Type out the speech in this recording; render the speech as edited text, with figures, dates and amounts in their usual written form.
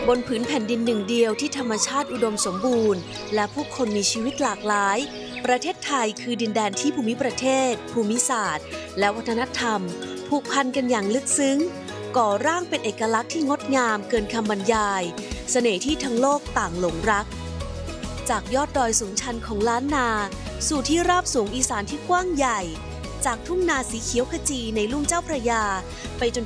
บนผืนแผ่นดินหนึ่งเดียวที่ธรรมชาติอุดมสมบูรณ์และผู้คนมีชีวิตหลากหลายประเทศไทยคือดินแดนที่ภูมิประเทศภูมิศาสตร์และวัฒนธรรมผูกพันกันอย่างลึกซึ้งก่อร่างเป็นเอกลักษณ์ที่งดงามเกินคำบรรยายเสน่ห์ที่ทั้งโลกต่างหลงรักจากยอดดอยสูงชันของล้านนาสู่ที่ราบสูงอีสานที่กว้างใหญ่จากทุ่งนาสีเขียวขจีในลุ่มเจ้าพระยาไปจน